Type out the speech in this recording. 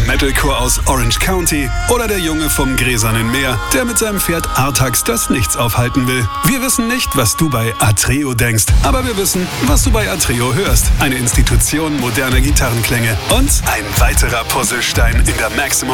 Metalcore aus Orange County oder der Junge vom Gräsernen Meer, der mit seinem Pferd Artax das Nichts aufhalten will. Wir wissen nicht, was du bei Atreo denkst, aber wir wissen, was du bei Atreo hörst. Eine Institution moderner Gitarrenklänge und ein weiterer Puzzlestein in der Maximum